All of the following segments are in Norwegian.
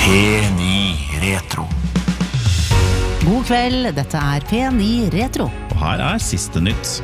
P9 Retro. God kveld, dette P9 Retro. Og her siste nytt.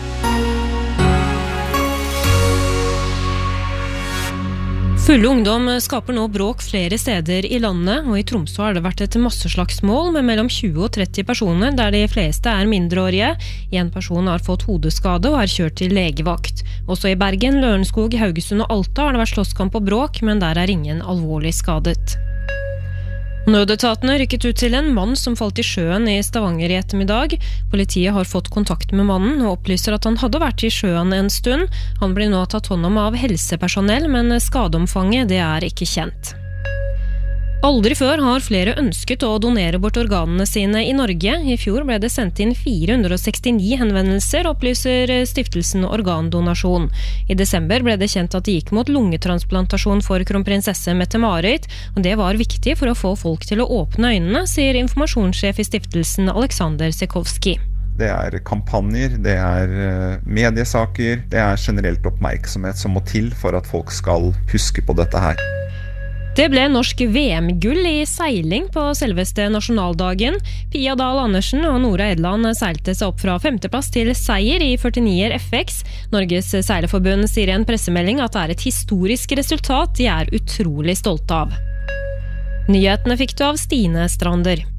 Fulle ungdom skaper nå bråk flere steder i landet, og i Tromsø har det vært et masseslagsmål med mellom 20 og 30 personer, der de fleste mindreårige. En person har fått hodeskade og kjørt til legevakt. Også i Bergen, Lørenskog, Haugesund og Alta har det vært slåsskamp og bråk, men der ingen alvorlig skadet. Nødetatene rykket ut til en mann som falt i sjøen i Stavanger i ettermiddag. Politiet har fått kontakt med mannen og opplyser at han hadde vært i sjøen en stund. Han blir nå tatt hånd om av helsepersonell, men skadeomfanget det ikke kjent. Aldri før har flere ønsket å donere bort organene sine i Norge. I fjor ble det sendt inn 469 henvendelser, opplyser stiftelsen Organdonasjon. I desember ble det kjent at det gikk mot lungetransplantasjon for kronprinsesse Mette-Marit, og det var viktig for å få folk til å åpne øynene, sier informasjonssjef i stiftelsen Alexander Sekowski. Det kampanjer, det mediesaker, det generelt oppmerksomhet som må til for at folk skal huske på dette her. Det ble norsk VM-gull i seiling på selveste nasjonaldagen. Pia Dahl Andersen og Nora Edland seilte seg opp fra 5. plass til seier i 49er FX. Norges Seilerforbund sier i en pressemelding at det et historisk resultat de utrolig stolte av. Nyhetene fikk du av Stine Strander.